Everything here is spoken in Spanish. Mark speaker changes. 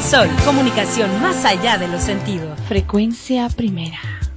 Speaker 1: Sol, comunicación más allá de los sentidos.
Speaker 2: Frecuencia primera.